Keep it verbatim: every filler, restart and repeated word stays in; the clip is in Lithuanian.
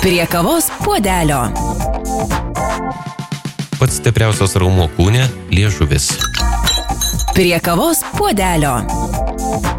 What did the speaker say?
Prie kavos puodelio. Pats stipriausias raumuo kūne – liežuvis. Prie kavos puodelio.